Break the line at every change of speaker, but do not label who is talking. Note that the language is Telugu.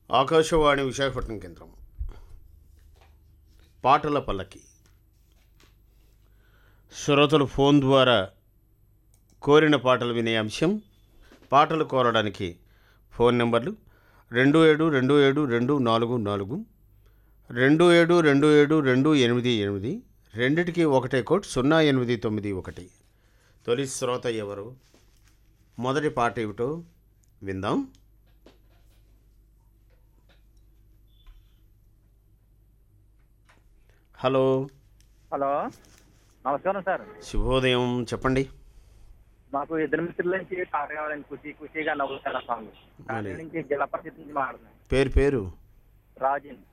ఆకాశవాణి విశాఖపట్నం కేంద్రం. పాటల పల్లకి. శ్రోతలు ఫోన్ ద్వారా కోరిన పాటలు వినే అంశం. పాటలు కోరడానికి ఫోన్ నెంబర్లు 27272442, 272728, రెండిటికి ఒకటే కోడ్ 0891. తొలి శ్రోత ఎవరు, మొదటి పాట ఏమిటో విందాం. హలో.
హలో, నమస్కారం సార్.
శుభోదయం, చెప్పండి.
మాకు ఇద్దరు మిత్రుల నుంచి పాట కావాలని ఖుషిగా నవ్వుతారు సాంగ్. నుంచి జిల్లా పరిషత్ నుంచి మాట్లాడుతున్నాను.
పేరు
రాజన్.